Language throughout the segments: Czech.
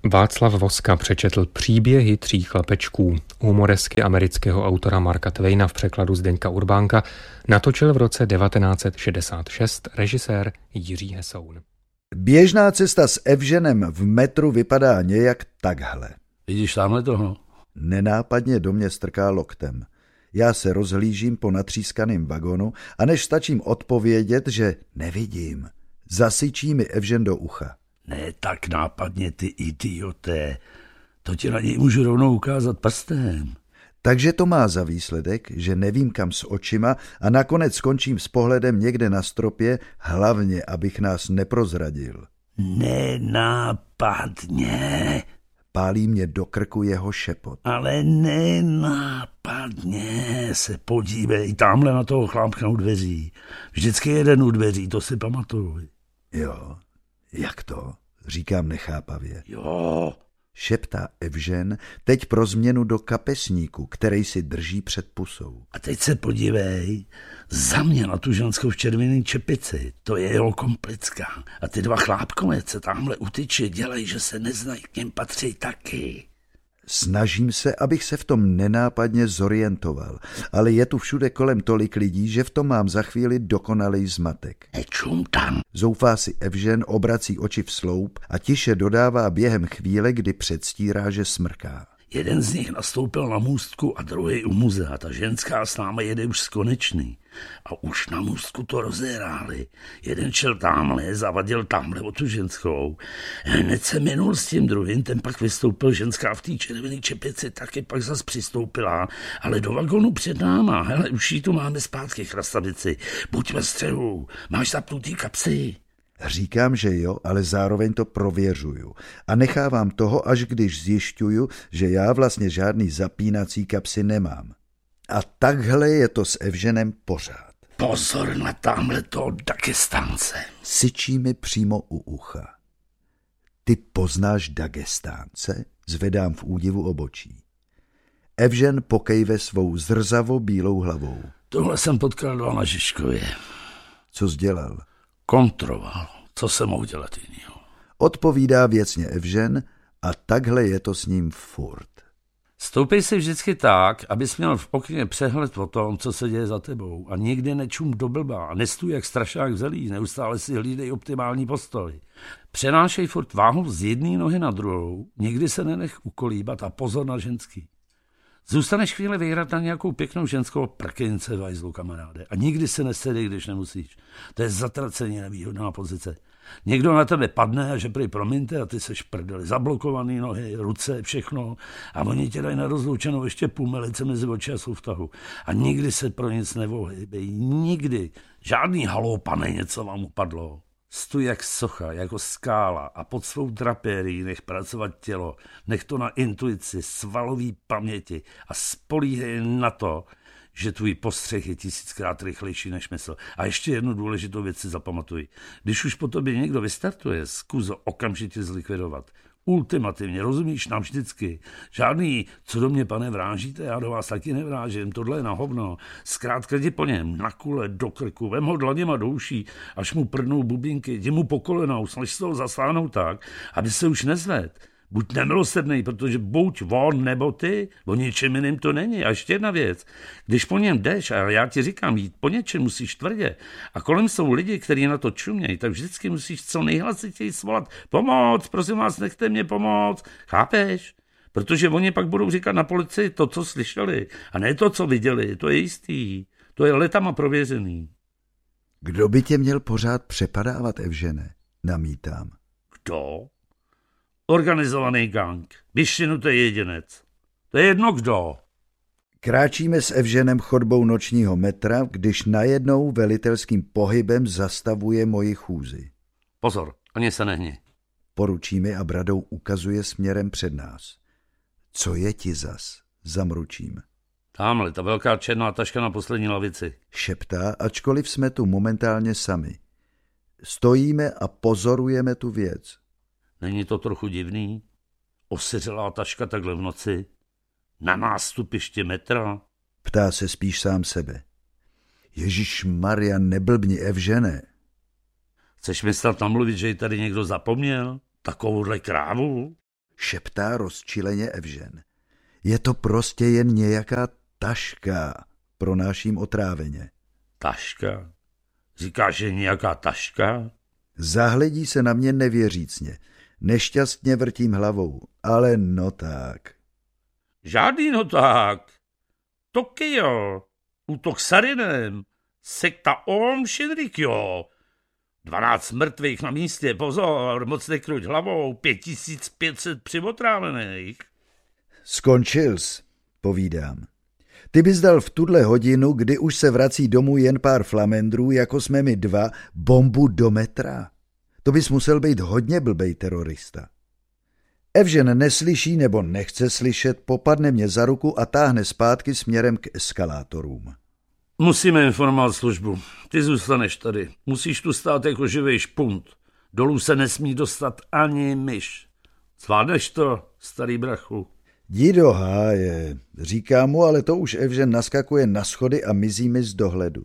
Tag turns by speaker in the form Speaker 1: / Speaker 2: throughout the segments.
Speaker 1: Václav Voska přečetl Příběhy 3 chlapečků. Humoresky amerického autora Marka Twaina v překladu Zdeňka Urbánka natočil v roce 1966 režisér Jiří Hesoun.
Speaker 2: Běžná cesta s Evženem v metru vypadá nějak takhle.
Speaker 3: Vidíš tamhle toho?
Speaker 2: Nenápadně do mě strká loktem. Já se rozhlížím po natřískaném vagonu a než stačím odpovědět, že nevidím, zasyčí mi Evžen do ucha.
Speaker 3: Ne tak nápadně, ty idioté. To ti na něj můžu rovnou ukázat prstem.
Speaker 2: Takže to má za výsledek, že nevím kam s očima a nakonec skončím s pohledem někde na stropě, hlavně abych nás neprozradil.
Speaker 3: Nenápadně.
Speaker 2: Pálí mě do krku jeho šepot.
Speaker 3: Ale nenápadně se podívej tamhle na toho chlápka u dveří. Vždycky jeden u dveří, to si pamatuj.
Speaker 2: Jo, jak to? Říkám nechápavě.
Speaker 3: Jo.
Speaker 2: Šeptá Evžen, teď pro změnu do kapesníku, který si drží před pusou.
Speaker 3: A teď se podívej, za mě na tu ženskou v červené čepici, to je jeho komplická. A ty 2 chlápkové se tamhle utyči, dělají, že se neznají, k něm patří taky.
Speaker 2: Snažím se, abych se v tom nenápadně zorientoval, ale je tu všude kolem tolik lidí, že v tom mám za chvíli dokonalý zmatek.
Speaker 3: Nečum tam.
Speaker 2: Zoufá si Evžen, obrací oči v sloup a tiše dodává během chvíle, kdy předstírá, že smrká.
Speaker 3: Jeden z nich nastoupil na můstku a druhý u muzea. Ta ženská s námi jede už z Konečný. A už na můstku to rozehráli. Jeden šel tamhle, zavadil tamhle o tu ženskou. Hned se minul s tím druhým, ten pak vystoupil, ženská v té červené čepici taky pak zas přistoupila. Ale do vagonu před náma, hele, už jí tu máme zpátky, chrastavici. Buď ve střehu, máš zapnutý kapsy.
Speaker 2: Říkám, že jo, ale zároveň to prověřuju. A nechávám toho, až když zjišťuju, že já vlastně žádný zapínací kapsy nemám. A takhle je to s Evženem pořád.
Speaker 3: Pozor na tamhle toho Dagestánce.
Speaker 2: Syčí mi přímo u ucha. Ty poznáš Dagestánce? Zvedám v údivu obočí. Evžen pokejve svou zrzavo bílou hlavou.
Speaker 3: Tohle jsem potkal na Žižkově.
Speaker 2: Co jsi dělal?
Speaker 3: Kontroval. Co jsem mohl dělat jinýho?
Speaker 2: Odpovídá věcně Evžen a takhle je to s ním furt.
Speaker 3: Stoupej si vždycky tak, abys měl v okně přehled o tom, co se děje za tebou a nikdy nečum do blba a nestůj jak strašák zelí, neustále si hlídej optimální postoj. Přenášej furt váhu z jedné nohy na druhou, nikdy se nenech ukolíbat a pozor na ženský. Zůstaneš chvíli vyhrát na nějakou pěknou ženskou prkenice v hajzlu, kamaráde. A nikdy se nesedej, když nemusíš. To je zatraceně nevýhodná pozice. Někdo na tebe padne a že prý promiňte a ty seš prdeli. Zablokovaný nohy, ruce, všechno. A oni tě dají na rozloučenou ještě půlmelice mezi oči a souvtahu. A nikdy se pro nic nevohybej. Nikdy. Žádný halópane něco vám upadlo. Stůj jak socha, jako skála a pod svou drapérií nech pracovat tělo. Nech to na intuici, svalový paměti a spolíhej na to, že tvůj postřeh je 1000krát rychlejší než mysl. A ještě jednu důležitou věc si zapamatuj. Když už po tobě někdo vystartuje, zkus ho okamžitě zlikvidovat. Ultimativně, rozumíš, nám vždycky. Žádný, co do mě, pane, vrážíte, já do vás taky nevrážím, tohle je na hovno. Zkrátka jdi po něm, na kule, do krku, vem ho dlaněma do uší, až mu prdnou bubínky, jdi mu po kolenou, snaž se ho zasáhnout tak, aby se už nezvedl. Buď nemilosrdnej, protože buď on nebo ty, o ničem jiným to není. A ještě jedna věc, když po něm jdeš, a já ti říkám, jít po něčem musíš tvrdě, a kolem jsou lidi, kteří na to čumějí, tak vždycky musíš co nejhlasitěji svolat pomoc, prosím vás, nechte mě pomoct, chápeš? Protože oni pak budou říkat na policii to, co slyšeli, a ne to, co viděli, to je jistý, to je letama prověřený.
Speaker 2: Kdo by tě měl pořád přepadávat, Evžene? Namítám.
Speaker 3: Kdo? Organizovaný gang. Vyšinu to je jedinec. To je jedno kdo.
Speaker 2: Kráčíme s Evženem chodbou nočního metra, když najednou velitelským pohybem zastavuje moji chůzi.
Speaker 3: Pozor, ani se nehni.
Speaker 2: Poručí mi a bradou ukazuje směrem před nás. Co je ti zas? Zamručím.
Speaker 3: Támhle, ta velká černá taška na poslední lavici.
Speaker 2: Šeptá, ačkoliv jsme tu momentálně sami. Stojíme a pozorujeme tu věc.
Speaker 3: Není to trochu divný? Osiřelá taška takhle v noci? Na nástupiště metra?
Speaker 2: Ptá se spíš sám sebe. Ježišmarja, neblbni, Evžene.
Speaker 3: Chceš mi snad namluvit, že ji tady někdo zapomněl? Takovouhle krávu?
Speaker 2: šeptá rozčileně Evžen. Je to prostě jen nějaká taška, pronáším otráveně.
Speaker 3: Taška? Říkáš, že nějaká taška?
Speaker 2: Zahledí se na mě nevěřícně. Nešťastně vrtím hlavou, ale no tak.
Speaker 3: Žádný no tak. Tokio, útok Sarinem, sekta Om Shinrikyo. 12 mrtvých na místě, pozor, moc nekruť hlavou, 5500 přivotrávených.
Speaker 2: Skončil jsi, povídám. Ty bys dal v tuhle hodinu, kdy už se vrací domů jen pár flamendrů, jako jsme my dva, bombu do metra. To bys musel být hodně blbej terorista. Evžen neslyší nebo nechce slyšet, popadne mě za ruku a táhne zpátky směrem k eskalátorům.
Speaker 3: Musíme informovat službu. Ty zůstaneš tady. Musíš tu stát jako živej špunt. Dolů se nesmí dostat ani myš. Zvládneš to, starý brachu?
Speaker 2: Jdi do háje, říká mu, ale to už Evžen naskakuje na schody a mizí mi z dohledu.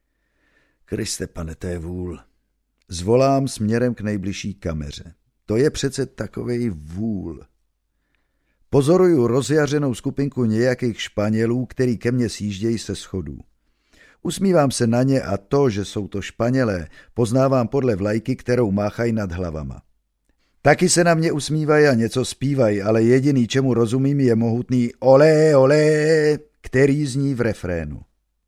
Speaker 2: Kriste, pane, to je vůl. Zvolám směrem k nejbližší kameře. To je přece takovej vůl. Pozoruju rozjařenou skupinku nějakých Španělů, který ke mně sjíždějí se schodů. Usmívám se na ně a to, že jsou to Španělé, poznávám podle vlajky, kterou máchají nad hlavama. Taky se na mě usmívají a něco zpívají, ale jediný, čemu rozumím, je mohutný olé, olé, který zní v refrénu.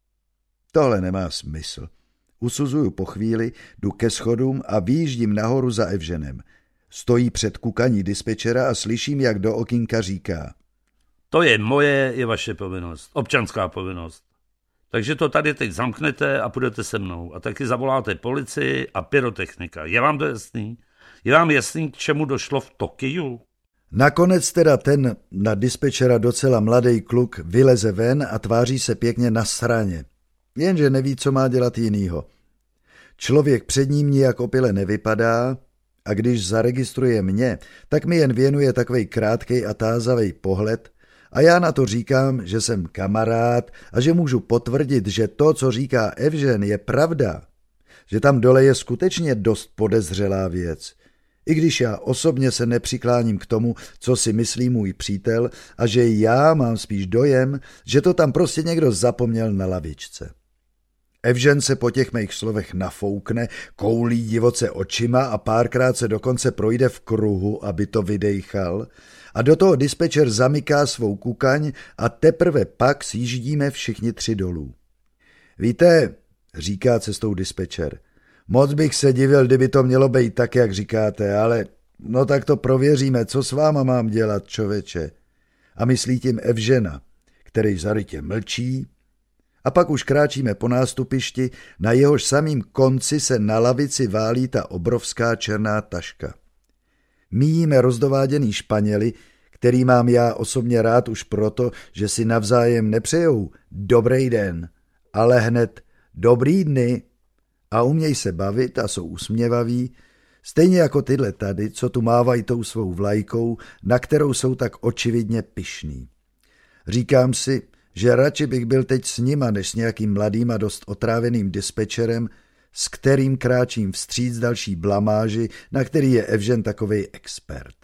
Speaker 2: Tohle nemá smysl. Usuzuju po chvíli, jdu ke schodům a výjíždím nahoru za Evženem. Stojí před kukaní dispečera a slyším, jak do okýnka říká.
Speaker 3: To je moje, je vaše povinnost. Občanská povinnost. Takže to tady teď zamknete a půjdete se mnou. A taky zavoláte policii a pyrotechnika. Je vám to jasný? Je vám jasný, k čemu došlo v Tokiu?
Speaker 2: Nakonec teda ten na dispečera docela mladý kluk vyleze ven a tváří se pěkně nasraně. Jenže neví, co má dělat jinýho. Člověk před ním nijak opile nevypadá a když zaregistruje mě, tak mi jen věnuje takovej krátkej a tázavej pohled a já na to říkám, že jsem kamarád a že můžu potvrdit, že to, co říká Evžen, je pravda. Že tam dole je skutečně dost podezřelá věc. I když já osobně se nepřikláním k tomu, co si myslí můj přítel a že já mám spíš dojem, že to tam prostě někdo zapomněl na lavičce. Evžen se po těch mých slovech nafoukne, koulí divoce očima a párkrát se dokonce projde v kruhu, aby to vydejchal, a do toho dispečer zamyká svou kukaň a teprve pak sjíždíme všichni tři dolů. Víte, říká cestou dispečer, moc bych se divil, kdyby to mělo být tak, jak říkáte, ale no tak to prověříme, co s váma mám dělat, čověče. A myslí tím Evžena, který zarytě mlčí, a pak už kráčíme po nástupišti, na jehož samým konci se na lavici válí ta obrovská černá taška. Míjíme rozdováděný Španěli, který mám já osobně rád už proto, že si navzájem nepřejou dobrý den, ale hned dobrý dny a umějí se bavit a jsou usměvaví, stejně jako tyhle tady, co tu mávají tou svou vlajkou, na kterou jsou tak očividně pyšní. Říkám si, že radši bych byl teď s nima, než s nějakým mladým a dost otráveným dispečerem, s kterým kráčím vstříc další blamáži, na který je Evžen takovej expert.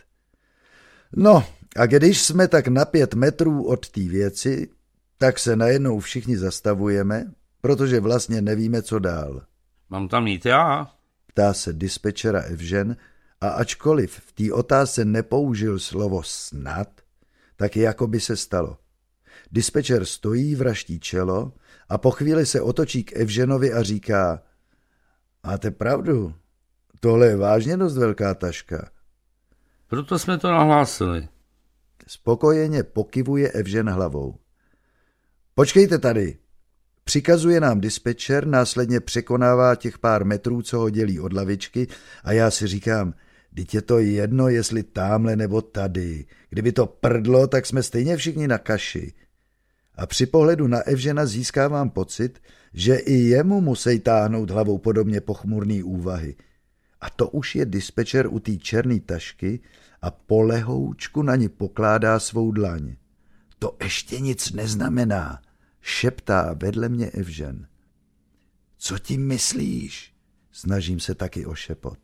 Speaker 2: No, a když jsme tak na 5 metrů od té věci, tak se najednou všichni zastavujeme, protože vlastně nevíme, co dál.
Speaker 3: Mám tam jít já?
Speaker 2: Ptá se dispečera Evžen a ačkoliv v té otázce nepoužil slovo snad, tak jako by se stalo. Dispečer stojí, vraští čelo a po chvíli se otočí k Evženovi a říká: máte pravdu, tohle je vážně dost velká taška.
Speaker 3: Proto jsme to nahlásili.
Speaker 2: Spokojeně pokyvuje Evžen hlavou. Počkejte tady, přikazuje nám dispečer, následně překonává těch pár metrů, co ho dělí od lavičky a já si říkám, vždyť je to jedno, jestli támhle nebo tady. Kdyby to prdlo, tak jsme stejně všichni na kaši. A při pohledu na Evžena získávám pocit, že i jemu musí táhnout hlavou podobně pochmurný úvahy. A to už je dispečer u té černé tašky a polehoučku na ní pokládá svou dlaň. To ještě nic neznamená, šeptá vedle mě Evžen. Co tím myslíš? Snažím se taky o šepot.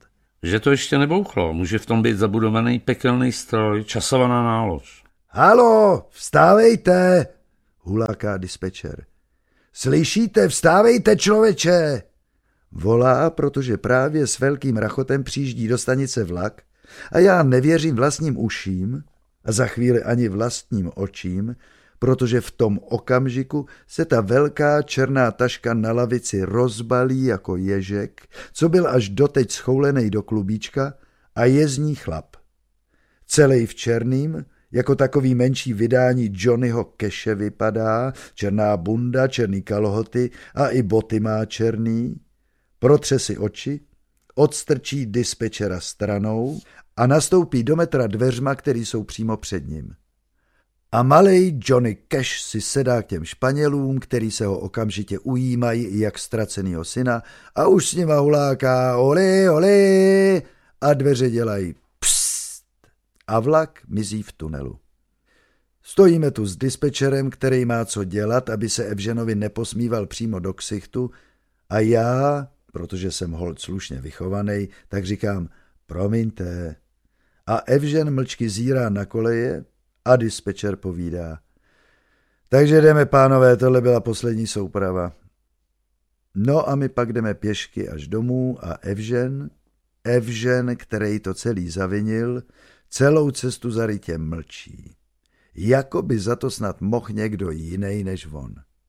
Speaker 3: že to ještě nebouchlo. Může v tom být zabudovaný pekelný stroj, časovaná nálož.
Speaker 2: Halo, vstávejte, huláká dispečer. Slyšíte, vstávejte, člověče! Volá, protože právě s velkým rachotem přijíždí do stanice vlak a já nevěřím vlastním uším a za chvíli ani vlastním očím, protože v tom okamžiku se ta velká černá taška na lavici rozbalí jako ježek, co byl až doteď schoulenej do klubíčka, a je z ní chlap. Celej v černým, jako takový menší vydání Johnnyho Cashe vypadá, černá bunda, černý kalhoty a i boty má černý, protře si oči, odstrčí dispečera stranou a nastoupí do metra dveřma, který jsou přímo před ním. A malej Johnny Cash si sedá k těm Španělům, který se ho okamžitě ujímají jak ztracenýho syna a už s nima huláká olé, olé a dveře dělají pst a vlak mizí v tunelu. Stojíme tu s dispečerem, který má co dělat, aby se Evženovi neposmíval přímo do ksichtu a já, protože jsem holt slušně vychovaný, tak říkám promiňte. A Evžen mlčky zírá na koleje a dispečer povídá. Takže jdeme, pánové, tohle byla poslední souprava. No a my pak jdeme pěšky až domů a Evžen, který to celý zavinil, celou cestu za rytěm mlčí. Jako by za to snad mohl někdo jiný než on.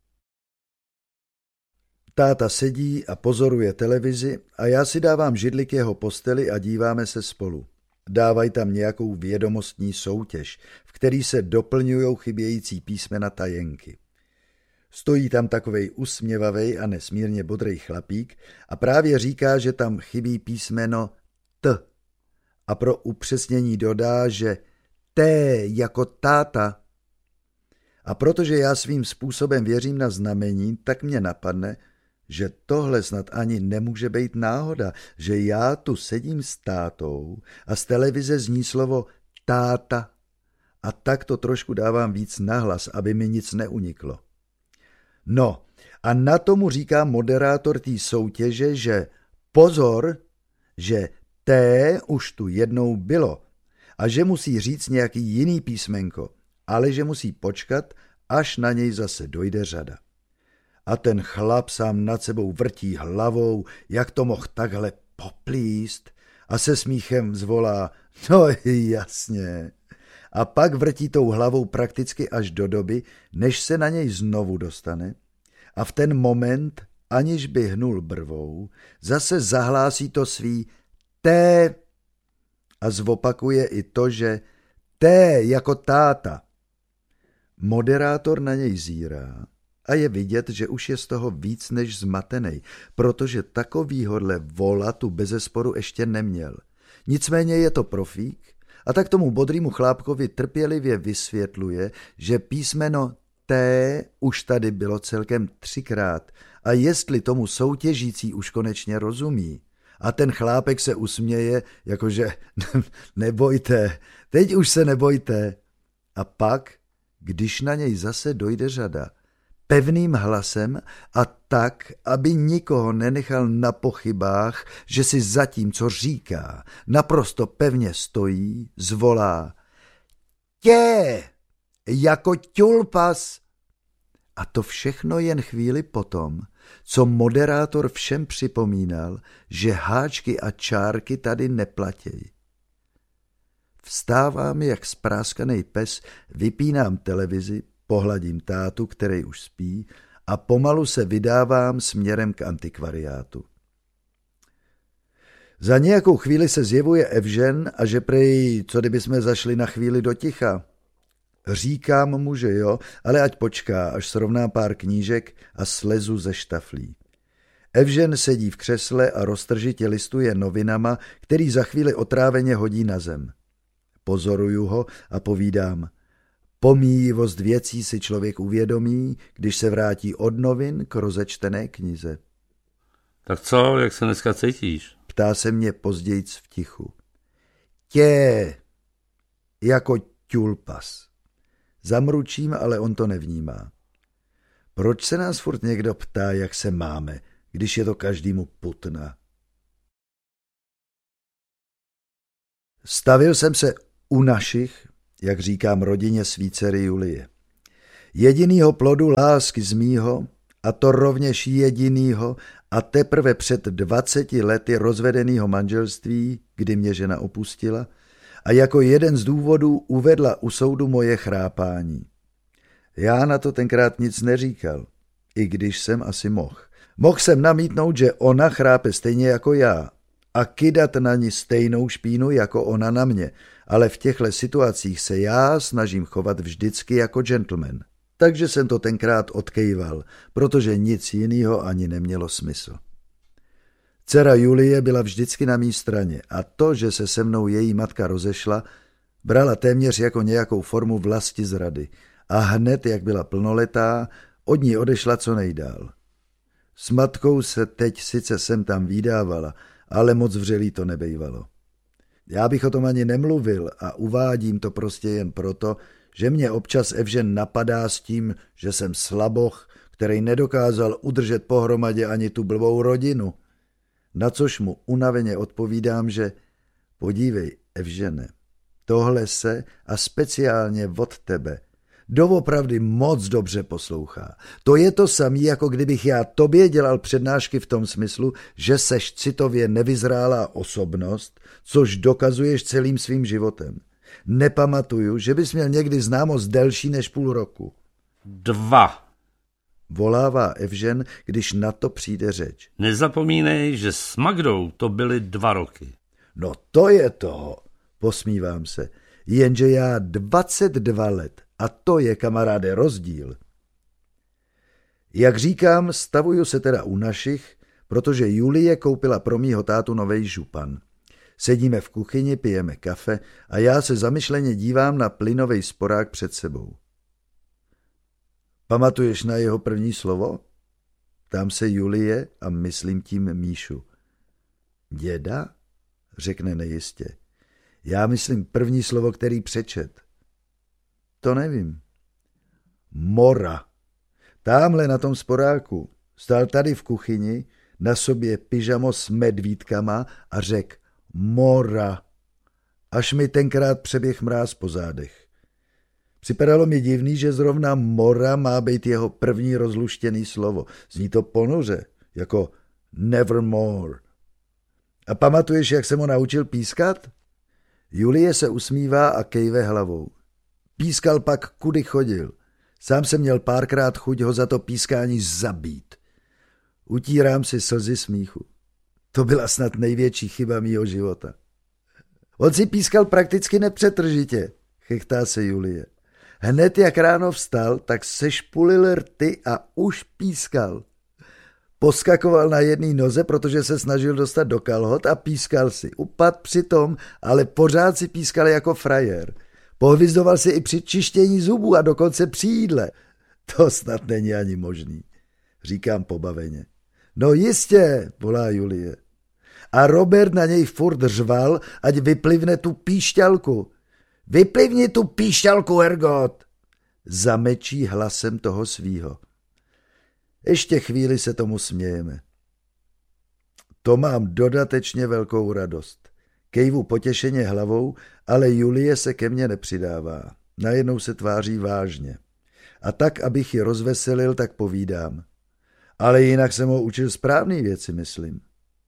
Speaker 2: Táta sedí a pozoruje televizi a já si dávám židli k jeho posteli a díváme se spolu. Dávají tam nějakou vědomostní soutěž, v který se doplňujou chybějící písmena tajenky. Stojí tam takovej usměvavej a nesmírně bodrej chlapík a právě říká, že tam chybí písmeno T. A pro upřesnění dodá, že T jako táta. A protože já svým způsobem věřím na znamení, tak mě napadne, že tohle snad ani nemůže být náhoda, že já tu sedím s tátou a z televize zní slovo táta a tak to trošku dávám víc nahlas, aby mi nic neuniklo. No a na tomu říká moderátor té soutěže, že pozor, že T už tu jednou bylo a že musí říct nějaký jiný písmenko, ale že musí počkat, až na něj zase dojde řada. A ten chlap sám nad sebou vrtí hlavou, jak to mohl takhle poplíst a se smíchem zvolá, no jasně. A pak vrtí tou hlavou prakticky až do doby, než se na něj znovu dostane a v ten moment, aniž by hnul brvou, zase zahlásí to svý T a zopakuje i to, že T jako táta. Moderátor na něj zírá a je vidět, že už je z toho víc než zmatenej, protože takovýhodle vola tu bezesporu ještě neměl. Nicméně je to profík a tak tomu bodrýmu chlápkovi trpělivě vysvětluje, že písmeno T už tady bylo celkem 3krát a jestli tomu soutěžící už konečně rozumí. A ten chlápek se usměje, jakože nebojte, teď už se nebojte. A pak, když na něj zase dojde řada, pevným hlasem a tak, aby nikoho nenechal na pochybách, že si za tím, co říká, naprosto pevně stojí, zvolá Tě, jako tulpas. A to všechno jen chvíli potom, co moderátor všem připomínal, že háčky a čárky tady neplatějí. Vstávám jak spráskanej pes, vypínám televizi, pohladím tátu, který už spí, a pomalu se vydávám směrem k antikvariátu. Za nějakou chvíli se zjevuje Evžen a že prej, co kdybychom zašli na chvíli do ticha. Říkám mu, že jo, ale ať počká, až srovná pár knížek a slezu ze štaflí. Evžen sedí v křesle a roztržitě listuje novinama, který za chvíli otráveně hodí na zem. Pozoruju ho a povídám. Pomíjivost věcí si člověk uvědomí, když se vrátí od novin k rozečtené knize.
Speaker 3: Tak co, jak se dneska cítíš?
Speaker 2: Ptá se mě pozdějc v tichu. Tě, jako tulpas. Zamručím, ale on to nevnímá. Proč se nás furt někdo ptá, jak se máme, když je to každému putna? Stavil jsem se u našich, jak říkám rodině svý dcery Julie. Jedinýho plodu lásky z mýho, a to rovněž jedinýho a teprve před 20 lety rozvedenýho manželství, kdy mě žena opustila, a jako jeden z důvodů uvedla u soudu moje chrápání. Já na to tenkrát nic neříkal, i když jsem asi mohl. Mohl jsem namítnout, že ona chrápe stejně jako já a kydat na ní stejnou špínu jako ona na mě, ale v těchto situacích se já snažím chovat vždycky jako gentleman. Takže jsem to tenkrát odkejval, protože nic jiného ani nemělo smysl. Dcera Julie byla vždycky na mý straně a to, že se se mnou její matka rozešla, brala téměř jako nějakou formu vlastizrady a hned, jak byla plnoletá, od ní odešla co nejdál. S matkou se teď sice sem tam vídávala, ale moc vřelý to nebejvalo. Já bych o tom ani nemluvil a uvádím to prostě jen proto, že mě občas Evžen napadá s tím, že jsem slaboch, který nedokázal udržet pohromadě ani tu blbou rodinu. Na což mu unaveně odpovídám, že podívej, Evžene, tohle se a speciálně od tebe doopravdy moc dobře poslouchá. To je to samé, jako kdybych já tobě dělal přednášky v tom smyslu, že seš citově nevyzrálá osobnost, což dokazuješ celým svým životem. Nepamatuju, že bys měl někdy známost delší než půl roku.
Speaker 3: 2.
Speaker 2: Volává Evžen, když na to přijde řeč.
Speaker 3: Nezapomínej, že s Magdou to byly 2 roky.
Speaker 2: No to je to, posmívám se, jenže já 22 let a to je, kamaráde, rozdíl. Jak říkám, stavuju se teda u našich, protože Julie koupila pro mýho tátu novej župan. Sedíme v kuchyni, pijeme kafe a já se zamyšleně dívám na plynovej sporák před sebou. Pamatuješ na jeho první slovo? Ptám se Julie a myslím tím Míšu. Děda? Řekne nejistě. Já myslím první slovo, který přečet. To nevím. Mora. Támhle na tom sporáku. Stál tady v kuchyni, na sobě pyžamo s medvídkama a řekl Mora. Až mi tenkrát přeběh mráz po zádech. Připadalo mi divný, že zrovna Mora má být jeho první rozluštěný slovo. Zní to ponuře, jako nevermore. A pamatuješ, jak jsem ho naučil pískat? Julie se usmívá a kejve hlavou. Pískal pak, kudy chodil. Sám jsem měl párkrát chuť ho za to pískání zabít. Utírám si slzy smíchu. To byla snad největší chyba mýho života. On si pískal prakticky nepřetržitě, chechtá se Julie. Hned jak ráno vstal, tak sešpulil rty a už pískal. Poskakoval na jedné noze, protože se snažil dostat do kalhot a pískal si. Upad přitom, ale pořád si pískal jako frajer. Pohvizdoval si i při čištění zubů a dokonce při jídle. To snad není ani možný, říkám pobaveně. No jistě, volá Julie. A Robert na něj furt řval, ať vyplivne tu píšťalku. Vyplivni tu píšťalku, Ergot! Zamečí hlasem toho svýho. Ještě chvíli se tomu smějeme. To mám dodatečně velkou radost. Kejvu potěšeně hlavou, ale Julie se ke mně nepřidává. Najednou se tváří vážně. A tak, abych ji rozveselil, tak povídám. Ale jinak jsem ho učil správný věci, myslím.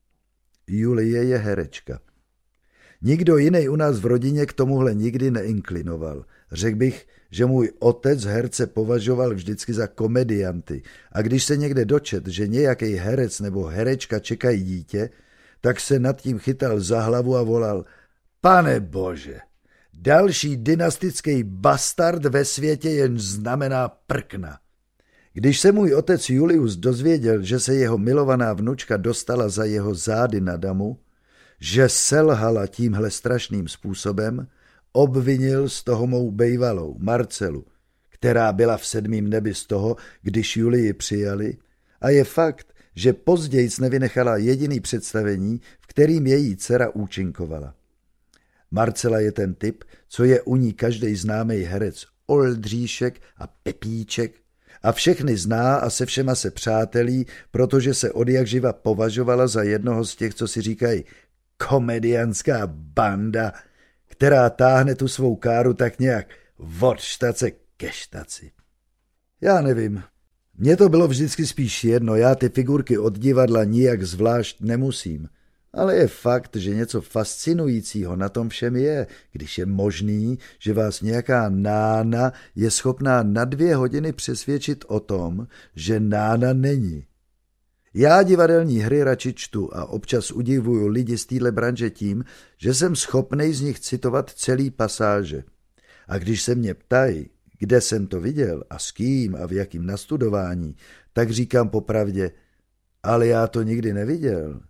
Speaker 2: Julie je herečka. Nikdo jiný u nás v rodině k tomuhle nikdy neinklinoval. Řekl bych, že můj otec herce považoval vždycky za komedianty a když se někde dočet, že nějaký herec nebo herečka čekají dítě, tak se nad tím chytal za hlavu a volal: Pane bože, další dynastický bastard ve světě jen znamená prkna. Když se můj otec Julius dozvěděl, že se jeho milovaná vnučka dostala za jeho zády na damu, že selhala tímhle strašným způsobem, obvinil z toho mou bejvalou Marcelu, která byla v 7. nebi z toho, když Julii přijali, a je fakt, že později nevynechala jediný představení, v kterým její dcera účinkovala. Marcela je ten typ, co je u ní každý známý herec Oldříšek a Pepíček, a všechny zná a se všema se přátelí, protože se odjakživa považovala za jednoho z těch, co si říkají komedianská banda, která táhne tu svou káru tak nějak od štace ke štaci. Já nevím. Mně to bylo vždycky spíš jedno, já ty figurky od divadla nijak zvlášť nemusím. Ale je fakt, že něco fascinujícího na tom všem je, když je možný, že vás nějaká nána je schopná na 2 hodiny přesvědčit o tom, že nána není. Já divadelní hry radši čtu a občas udivuju lidi z téhle branže tím, že jsem schopnej z nich citovat celý pasáže. A když se mě ptají, kde jsem to viděl a s kým a v jakým nastudování, tak říkám popravdě, ale já to nikdy neviděl.